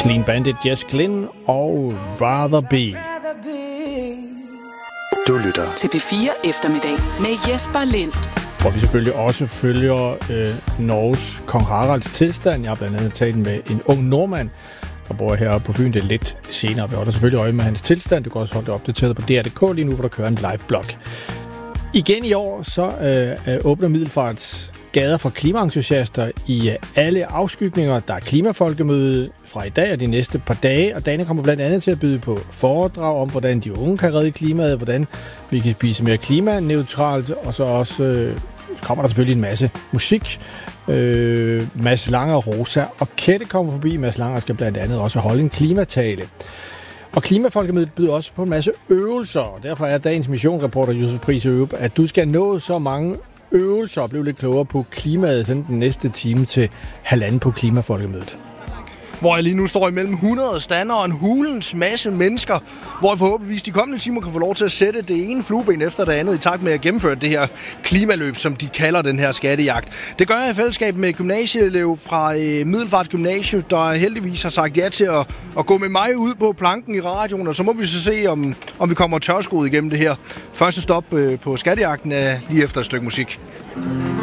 Clean Bandit, Jess Glynn og Rather Be. Du lytter til P4 Eftermiddag med Jesper Lind. Hvor vi selvfølgelig også følger Norges kong Haralds tilstand. Jeg har blandt andet talt med en ung nordmand, der bor heroppe på Fyn. Det er lidt senere. Vi holder selvfølgelig øje med hans tilstand. Du kan også holde det opdateret på DR.dk lige nu, hvor der kører en live-blog. Igen i år så åbner Middelfarts gader for klimaentusiaster i alle afskygninger. Der er klimafolkemøde fra i dag og de næste par dage, og dagene kommer blandt andet til at byde på foredrag om, hvordan de unge kan redde klimaet, hvordan vi kan spise mere klimaneutralt, og så også kommer der selvfølgelig en masse musik. Mads Langer, Rosa og Kette kommer forbi. Mads Langer skal blandt andet også holde en klimatale. Og Klimafolkemødet byder også på en masse øvelser, og derfor er dagens missionreporter Josef Pris Ørup, at du skal nå så mange øvelser og blive lidt klogere på klimaet sådan den næste time til 1,5 på Klimafolkemødet. Hvor jeg lige nu står imellem 100 stander og en hulens masse mennesker, hvor jeg forhåbentligvis de kommende timer kan få lov til at sætte det ene flueben efter det andet i takt med at gennemføre det her klimaløb, som de kalder den her skattejagt. Det gør jeg i fællesskab med gymnasieelev fra Middelfart Gymnasium, der heldigvis har sagt ja til at gå med mig ud på planken i radioen, og så må vi så se, om vi kommer tørskoet igennem det her. Første stop på skattejagten er lige efter et stykke musik.